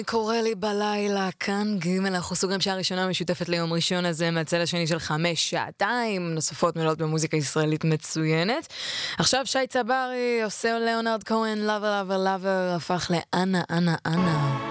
קורא לי בלילה, כאן ג' אנחנו סוגרים שעה ראשונה משותפת ליום ראשון הזה מהצל השני של 5 שעתיים נוספות מלאות במוזיקה ישראלית מצוינת. עכשיו שי צברי עושה ליאונרד כהן, Lover Lover Lover הפך לאנה אנה אנה.